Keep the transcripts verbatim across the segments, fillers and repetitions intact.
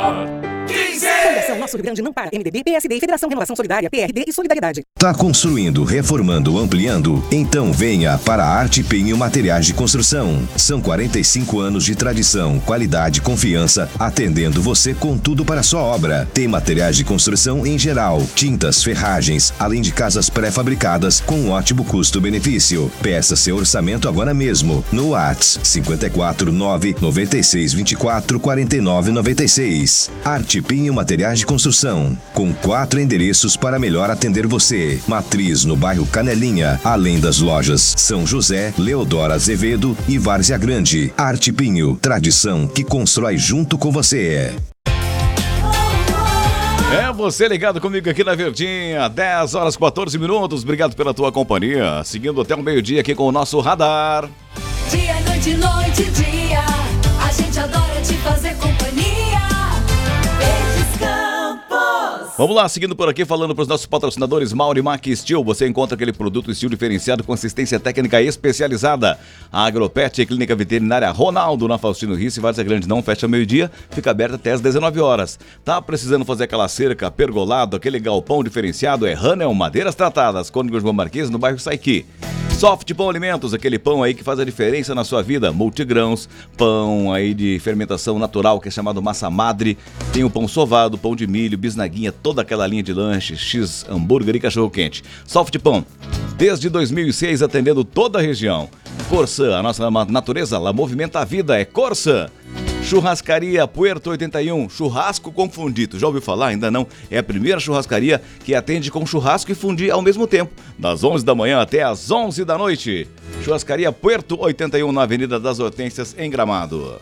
Fundação Nosso Rio Grande não para. M D B, P S D, Federação Renovação Solidária, P R D e Solidariedade. Tá construindo, reformando, ampliando? Então venha para a Arte Pinho Materiais de Construção. São quarenta e cinco anos de tradição, qualidade, confiança, atendendo você com tudo para a sua obra. Tem materiais de construção em geral, tintas, ferragens, além de casas pré-fabricadas com um ótimo custo-benefício. Peça seu orçamento agora mesmo no WhatsApp cinco quatro nove nove seis dois quatro quatro nove nove seis. Arte Pinho Materiais de Construção, com quatro endereços para melhor atender você. Matriz no bairro Canelinha, além das lojas São José, Leodoro Azevedo e Várzea Grande. Arte Pinho, tradição que constrói junto com você. É você ligado comigo aqui na Verdinha, dez horas e quatorze minutos. Obrigado pela tua companhia. Seguindo até o meio-dia aqui com o nosso radar. Dia, noite, noite, dia. A gente adora te fazer companhia. Verdes Campos. Vamos lá, seguindo por aqui, falando para os nossos patrocinadores Maurimac Steel. Você encontra aquele produto Steel diferenciado com assistência técnica especializada. A Agropet e Clínica Veterinária Ronaldo, na Faustino Risse, Várzea Grande, não fecha meio-dia, fica aberta até às dezenove horas. Tá precisando fazer aquela cerca, pergolado, aquele galpão diferenciado? É Hanel Madeiras Tratadas, Cônigo João Marquês, no bairro Saiqui. Soft Pão Alimentos, aquele pão aí que faz a diferença na sua vida. Multigrãos, pão aí de fermentação natural que é chamado massa madre. Tem o pão sovado, pão de milho, bisnaguinha, toda aquela linha de lanche, X, hambúrguer e cachorro quente. Soft Pão, desde dois mil e seis atendendo toda a região. Corsã, a nossa natureza, ela movimenta a vida, é Corsã. Churrascaria Puerto oitenta e um, churrasco com fundi. Tu já ouviu falar? Ainda não. É a primeira churrascaria que atende com churrasco e fundi ao mesmo tempo, das onze da manhã até as onze da noite. Churrascaria Puerto oitenta e um, na Avenida das Hortênsias, em Gramado.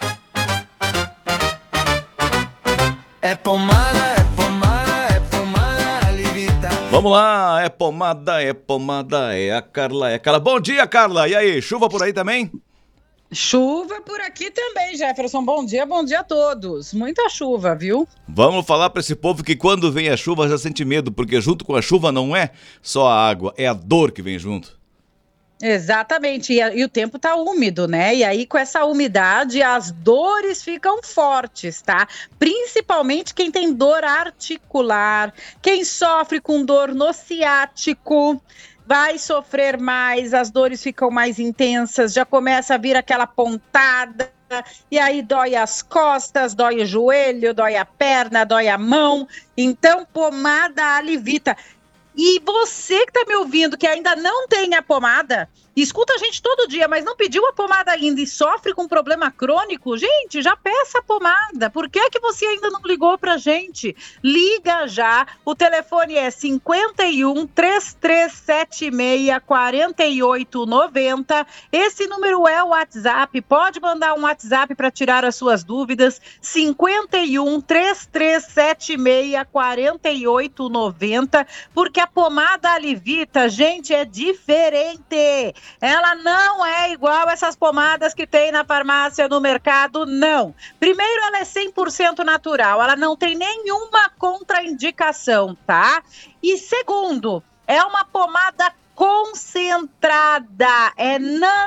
É pomada, é pomada, é pomada, Alivita. Vamos lá, é pomada, é pomada, é a Carla, é a Carla. Bom dia, Carla. E aí, chuva por aí também? Chuva por aqui também, Jefferson. Bom dia, bom dia a todos. Muita chuva, viu? Vamos falar para esse povo que quando vem a chuva já sente medo, porque junto com a chuva não é só a água, é a dor que vem junto. Exatamente, e, e o tempo tá úmido, né? E aí com essa umidade as dores ficam fortes, tá? Principalmente quem tem dor articular, quem sofre com dor no ciático, vai sofrer mais, as dores ficam mais intensas, já começa a vir aquela pontada, e aí dói as costas, dói o joelho, dói a perna, dói a mão. Então, pomada Alivita. E você que está me ouvindo, que ainda não tem a pomada, escuta a gente todo dia, mas não pediu a pomada ainda e sofre com problema crônico, gente, já peça a pomada. Por que é que você ainda não ligou pra gente? Liga já, o telefone é cinquenta e um, três três sete seis, quatro oito nove zero. Esse número é o WhatsApp, pode mandar um WhatsApp para tirar as suas dúvidas, cinquenta e um, três três sete seis, quatro oito nove zero, porque a pomada Alivita, gente, é diferente. Ela não é igual essas pomadas que tem na farmácia, no mercado, não. Primeiro, ela é cem por cento natural, ela não tem nenhuma contraindicação, tá? E segundo, é uma pomada concentrada, é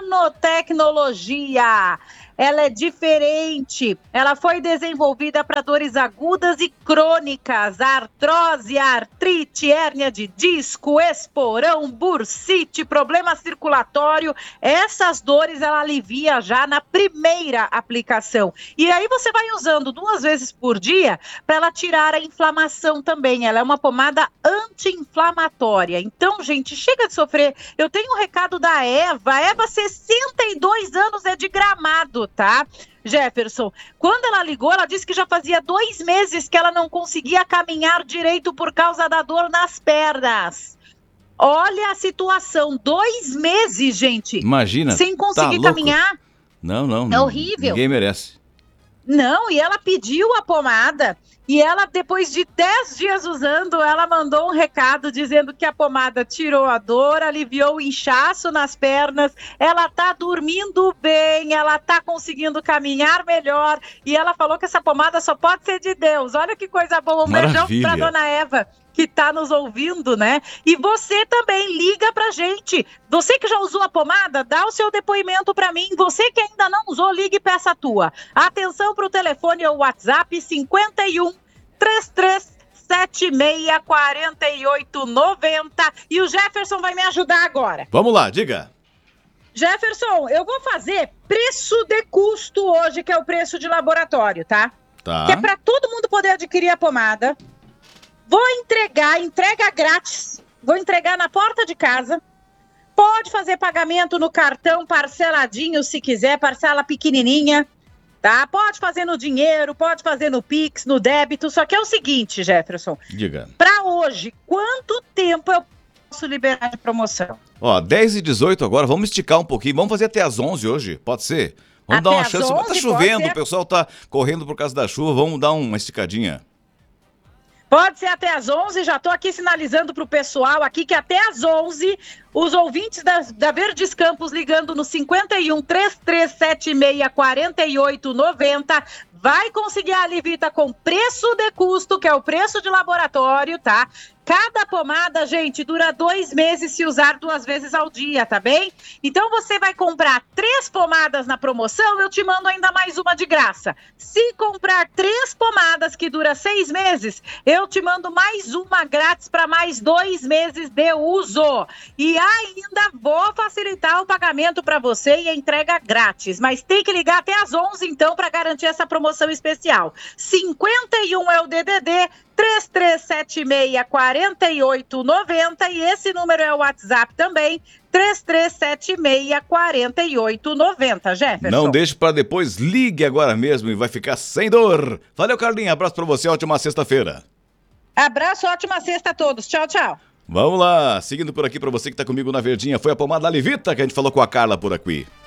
nanotecnologia. Ela é diferente, ela foi desenvolvida para dores agudas e crônicas, artrose, artrite, hérnia de disco, esporão, bursite, problema circulatório. Essas dores ela alivia já na primeira aplicação. E aí você vai usando duas vezes por dia para ela tirar a inflamação também. Ela é uma pomada anti-inflamatória. Então, gente, chega de sofrer. Eu tenho um recado da Eva. Eva, sessenta e dois anos, é de Gramado, tá? Jefferson, quando ela ligou, ela disse que já fazia dois meses que ela não conseguia caminhar direito por causa da dor nas pernas. Olha a situação, dois meses, gente. Imagina, sem conseguir tá caminhar. Não, não. É horrível. Ninguém merece. Não, e ela pediu a pomada e ela, depois de dez dias usando, ela mandou um recado dizendo que a pomada tirou a dor, aliviou o inchaço nas pernas, ela tá dormindo bem, ela tá conseguindo caminhar melhor e ela falou que essa pomada só pode ser de Deus. Olha que coisa boa, um Maravilha. beijão pra dona Eva. que tá nos ouvindo, né? E você também, liga pra gente. Você que já usou a pomada, dá o seu depoimento pra mim. Você que ainda não usou, ligue e peça a tua. Atenção pro telefone ou WhatsApp cinquenta e um, trinta e três, setenta e seis, quarenta e oito, noventa. E o Jefferson vai me ajudar agora. Vamos lá, diga. Jefferson, eu vou fazer preço de custo hoje, que é o preço de laboratório, tá? Tá. Que é para todo mundo poder adquirir a pomada. Vou entregar, entrega grátis. Vou entregar na porta de casa. Pode fazer pagamento no cartão parceladinho, se quiser, parcela pequenininha, tá? Pode fazer no dinheiro, pode fazer no Pix, no débito. Só que é o seguinte, Jefferson. Diga. Para hoje, quanto tempo eu posso liberar de promoção? Ó, dez e dezoito agora, vamos esticar um pouquinho. Vamos fazer até às onze hoje, pode ser? Vamos Até dar uma às chance. onze, Tá chovendo, pode o pessoal tá correndo por causa da chuva. Vamos dar uma esticadinha. Pode ser até às onze, já estou aqui sinalizando para o pessoal aqui que até às onze, os ouvintes da, da Verdes Campos ligando no cinquenta e um, trinta e três, setenta e seis, quarenta e oito, noventa, vai conseguir a Alivita com preço de custo, que é o preço de laboratório, tá? Cada pomada, gente, dura dois meses se usar duas vezes ao dia, tá bem? Então você vai comprar três pomadas na promoção, eu te mando ainda mais uma de graça. Se comprar três pomadas que dura seis meses, eu te mando mais uma grátis para mais dois meses de uso. E ainda vou facilitar o pagamento para você e a entrega grátis. Mas tem que ligar até às onze, então, para garantir essa promoção especial. cinquenta e um é o D D D, trinta e três, setenta e seis, quarenta e oito, noventa, e esse número é o WhatsApp também, trinta e três, setenta e seis, quarenta e oito, noventa, Jefferson. Não deixe para depois, ligue agora mesmo e vai ficar sem dor. Valeu, Carlinhos, abraço para você, ótima sexta-feira. Abraço, ótima sexta a todos, tchau, tchau. Vamos lá, seguindo por aqui para você que tá comigo na Verdinha, foi a pomada Alivita que a gente falou com a Carla por aqui.